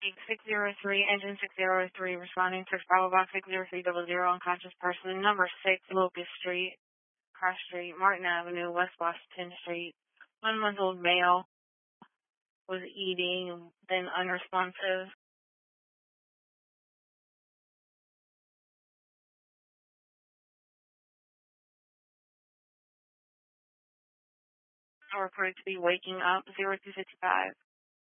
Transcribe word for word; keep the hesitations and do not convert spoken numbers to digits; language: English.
six zero three, engine six zero three, responding to Bravo Box six zero three double zero, unconscious person, number six, Locust Street, Cross Street, Martin Avenue, West Washington Street. One month old male was eating, then unresponsive. Reported to be waking up, zero two fifty-five.